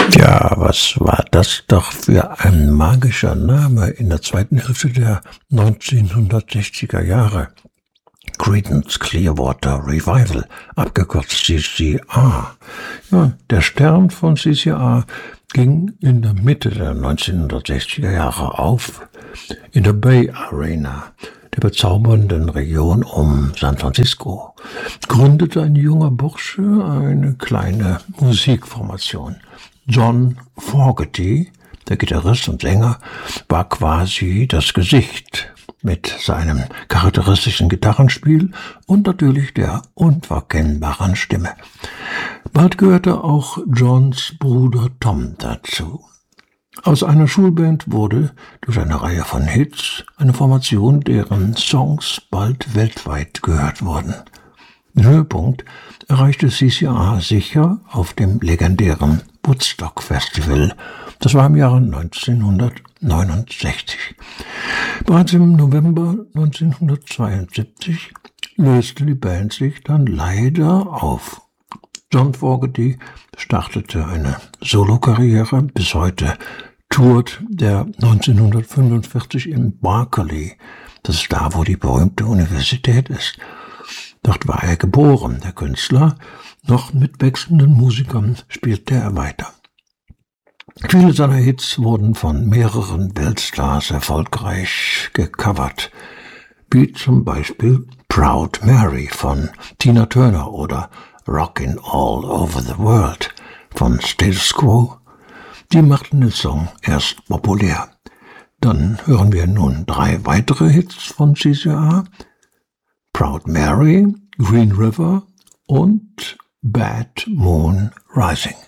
Ja, was war das doch für ein magischer Name in der zweiten Hälfte der 1960er Jahre. Creedence Clearwater Revival, abgekürzt CCR. Ja, der Stern von CCR ging in der Mitte der 1960er Jahre auf, in der Bay Arena, der bezaubernden Region um San Francisco, gründete ein junger Bursche eine kleine Musikformation. John Fogerty, der Gitarrist und Sänger, war quasi das Gesicht mit seinem charakteristischen Gitarrenspiel und natürlich der unverkennbaren Stimme. Bald gehörte auch Johns Bruder Tom dazu. Aus einer Schulband wurde durch eine Reihe von Hits eine Formation, deren Songs bald weltweit gehört wurden. Den Höhepunkt erreichte CCR sicher auf dem legendären Woodstock Festival. Das war im Jahre 1969. Bereits im November 1972 löste die Band sich dann leider auf. John Fogerty startete eine Solokarriere. Bis heute tourt der 1945 in Berkeley. Das ist da, wo die berühmte Universität ist. Dort war er geboren, der Künstler. Noch mit wechselnden Musikern spielte er weiter. Viele seiner Hits wurden von mehreren Weltstars erfolgreich gecovert, wie zum Beispiel Proud Mary von Tina Turner oder Rockin' All Over the World von Status Quo. Die machten den Song erst populär. Dann hören wir nun 3 weitere Hits von CCR: Proud Mary, Green River und Bad Moon Rising.